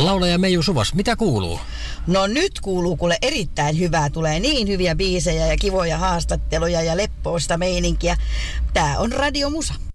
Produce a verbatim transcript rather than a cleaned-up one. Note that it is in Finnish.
Laulaja Meiju Suvas, mitä kuuluu? No nyt kuuluu kuule erittäin hyvää. Tulee niin hyviä biisejä ja kivoja haastatteluja ja leppoista meininkiä. Tää on Radio Musa.